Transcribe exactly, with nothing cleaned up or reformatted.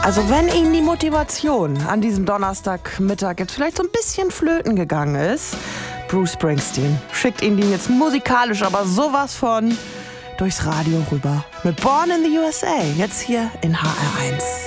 Also wenn Ihnen die Motivation an diesem Donnerstagmittag jetzt vielleicht so ein bisschen flöten gegangen ist, Bruce Springsteen schickt Ihnen die jetzt musikalisch aber sowas von durchs Radio rüber. Mit Born in the U S A, jetzt hier in H R eins.